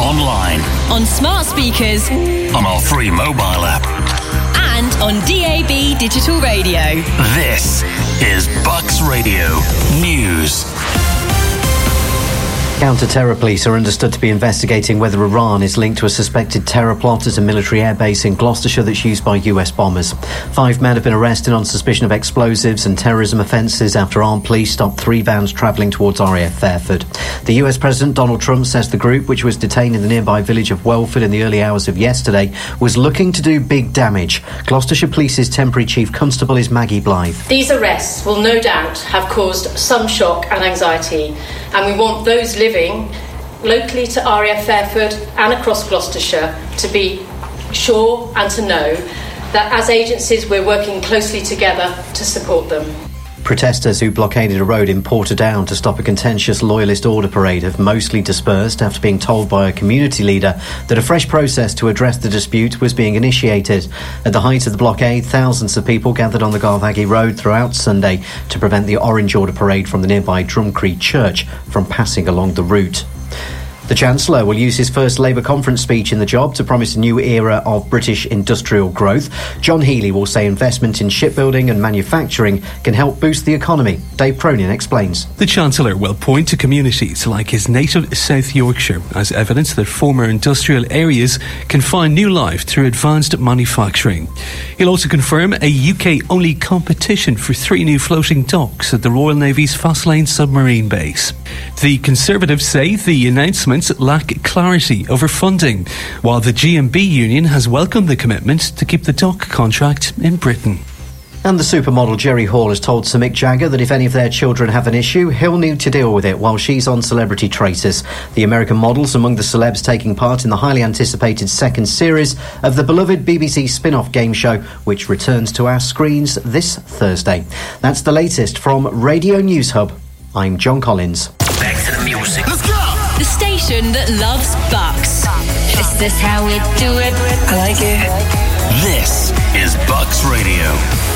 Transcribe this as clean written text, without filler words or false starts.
online, on smart speakers, on our free mobile app, and on DAB digital radio. This is Bucks Radio News. Counter-terror police are understood to be investigating whether Iran is linked to a suspected terror plot at a military airbase in Gloucestershire that's used by US bombers. 5 men have been arrested on suspicion of explosives and terrorism offences after armed police stopped 3 vans travelling towards RAF Fairford. The US President Donald Trump says the group, which was detained in the nearby village of Welford in the early hours of yesterday, was looking to do big damage. Gloucestershire Police's temporary Chief Constable is Maggie Blythe. These arrests will no doubt have caused some shock and anxiety, and we want those living locally to RAF Fairford and across Gloucestershire to be sure and to know that as agencies we're working closely together to support them. Protesters who blockaded a road in Portadown to stop a contentious Loyalist order parade have mostly dispersed after being told by a community leader that a fresh process to address the dispute was being initiated. At the height of the blockade, thousands of people gathered on the Garvaghy Road throughout Sunday to prevent the Orange Order parade from the nearby Drumcree Church from passing along the route. The Chancellor will use his first Labour conference speech in the job to promise a new era of British industrial growth. John Healey will say investment in shipbuilding and manufacturing can help boost the economy. Dave Cronin explains. The Chancellor will point to communities like his native South Yorkshire as evidence that former industrial areas can find new life through advanced manufacturing. He'll also confirm a UK-only competition for 3 new floating docks at the Royal Navy's Faslane submarine base. The Conservatives say the announcements lack clarity over funding, while the GMB union has welcomed the commitment to keep the dock contract in Britain. And the supermodel Jerry Hall has told Sir Mick Jagger that if any of their children have an issue, he'll need to deal with it while she's on Celebrity Traitors. The American model's among the celebs taking part in the highly anticipated second series of the beloved BBC spin-off game show, which returns to our screens this Thursday. That's the latest from Radio News Hub. I'm John Collins. Back to the music. Let's go! The station that loves Bucks. Is this how we do it? I like it. This is Bucks Radio.